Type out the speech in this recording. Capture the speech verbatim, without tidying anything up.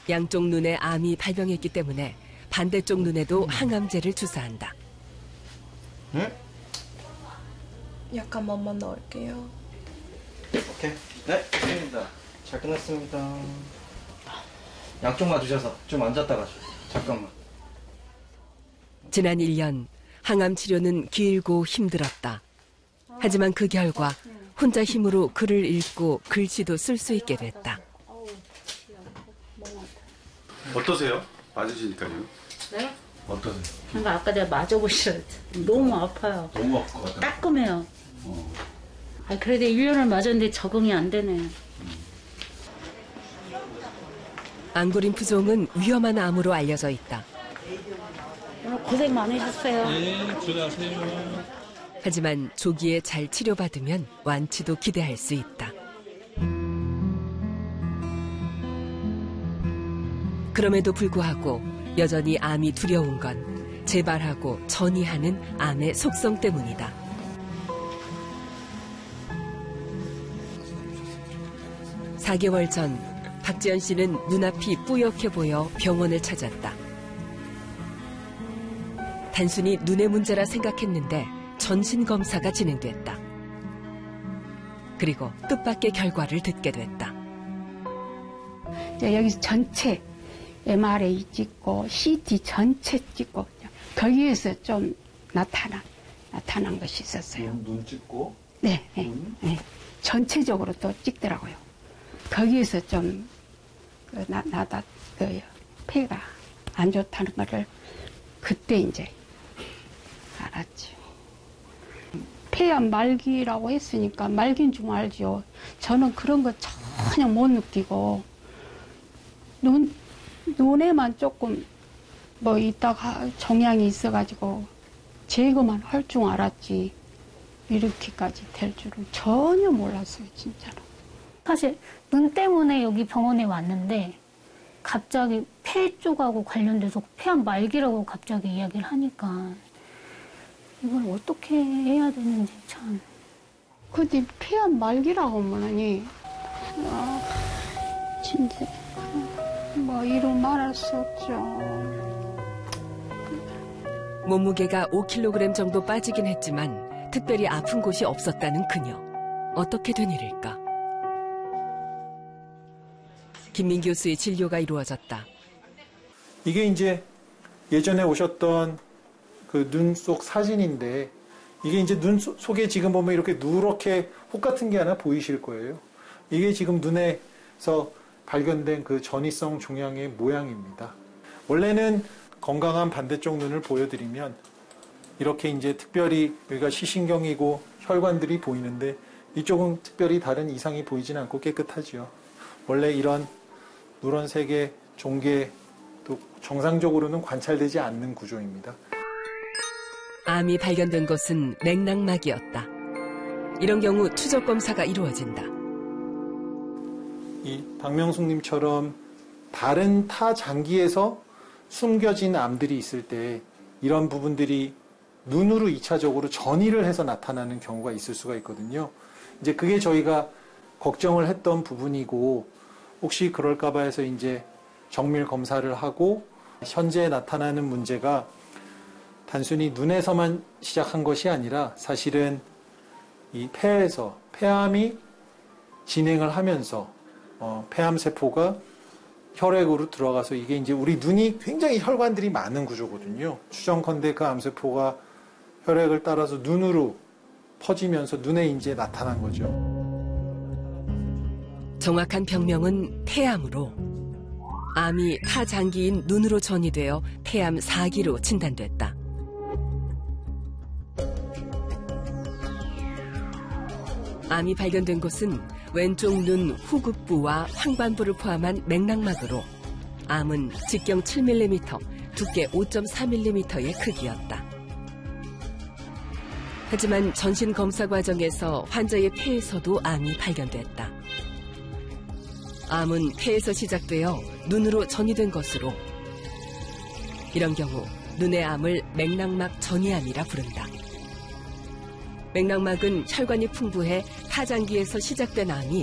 양쪽 눈에 암이 발병했기 때문에 반대쪽 눈에도 항암제를 주사한다. 응? 약간만 넣을게요. 오케이. 네, 좋습니다. 잘 끝났습니다. 양쪽만 드셔서 좀 앉았다가 잠깐만. 지난 일 년 항암 치료는 길고 힘들었다. 하지만 그 결과 혼자 힘으로 글을 읽고 글씨도 쓸 수 있게 됐다. 어떠세요? 맞으시니까요? 네? 어떠세요? 그러니까 아까 내가 맞아보시라 했지. 너무 아파요. 너무 아플 것 같아요. 따끔해요. 어. 아, 그래도 일 년을 맞았는데 적응이 안 되네. 앙고림프종은 위험한 암으로 알려져 있다. 오늘 고생 많으셨어요. 네, 들어가세요. 하지만 조기에 잘 치료받으면 완치도 기대할 수 있다. 그럼에도 불구하고 여전히 암이 두려운 건 재발하고 전이하는 암의 속성 때문이다. 사 개월 전 박지연 씨는 눈앞이 뿌옇게 보여 병원을 찾았다. 단순히 눈의 문제라 생각했는데 전신검사가 진행됐다. 그리고 뜻밖의 결과를 듣게 됐다. 여기서 전체 엠알에이 찍고 씨티 전체 찍고 거기에서 좀 나타난 나타난 것이 있었어요. 눈, 눈 찍고? 네, 네, 네. 전체적으로 또 찍더라고요. 거기에서 좀 그, 나, 나다 그 폐가 안 좋다는 거를 그때 이제 알았죠. 폐암 말기라고 했으니까 말기인 줄 알죠. 저는 그런 거 전혀 못 느끼고 눈 눈에만 조금 뭐 있다가 종양이 있어가지고 제거만 할 줄 알았지 이렇게까지 될 줄은 전혀 몰랐어요, 진짜로. 사실 눈 때문에 여기 병원에 왔는데 갑자기 폐 쪽하고 관련돼서 폐암 말기라고 갑자기 이야기를 하니까 이걸 어떻게 해야 되는지 참. 근데 폐암 말기라고 하면은 아, 진짜 뭐 이루 말할 수 없죠. 몸무게가 오 킬로그램 정도 빠지긴 했지만 특별히 아픈 곳이 없었다는 그녀. 어떻게 된 일일까? 김민 교수의 진료가 이루어졌다. 이게 이제 예전에 오셨던 그 눈 속 사진인데 이게 이제 눈 속에 지금 보면 이렇게 누렇게 혹 같은 게 하나 보이실 거예요. 이게 지금 눈에서 발견된 그 전이성 종양의 모양입니다. 원래는 건강한 반대쪽 눈을 보여드리면 이렇게 이제 특별히 여기가 시신경이고 혈관들이 보이는데 이쪽은 특별히 다른 이상이 보이진 않고 깨끗하죠. 원래 이런 누런색의 종괴 또 정상적으로는 관찰되지 않는 구조입니다. 암이 발견된 것은 맥락막이었다. 이런 경우 추적 검사가 이루어진다. 이 박명숙님처럼 다른 타 장기에서 숨겨진 암들이 있을 때 이런 부분들이 눈으로 이 차적으로 전이를 해서 나타나는 경우가 있을 수가 있거든요. 이제 그게 저희가 걱정을 했던 부분이고 혹시 그럴까봐 해서 이제 정밀 검사를 하고 현재 나타나는 문제가 단순히 눈에서만 시작한 것이 아니라 사실은 이 폐에서 폐암이 진행을 하면서 어, 폐암 세포가 혈액으로 들어가서 이게 이제 우리 눈이 굉장히 혈관들이 많은 구조거든요. 추정컨대 그 암세포가 혈액을 따라서 눈으로 퍼지면서 눈에 이제 나타난 거죠. 정확한 병명은 폐암으로 암이 타장기인 눈으로 전이되어 폐암 사 기로 진단됐다. 암이 발견된 곳은 왼쪽 눈 후급부와 황반부를 포함한 맥락막으로 암은 직경 칠 밀리미터, 두께 오 점 사 밀리미터의 크기였다. 하지만 전신 검사 과정에서 환자의 폐에서도 암이 발견됐다. 암은 폐에서 시작되어 눈으로 전이된 것으로 이런 경우 눈의 암을 맥락막 전이암이라 부른다. 맥락막은 혈관이 풍부해 타장기에서 시작된 암이